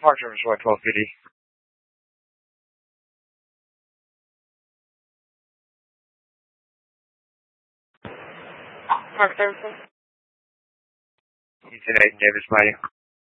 Park Service, Roy 12 PD. Park Services. Houston 8 Davis, Mighty.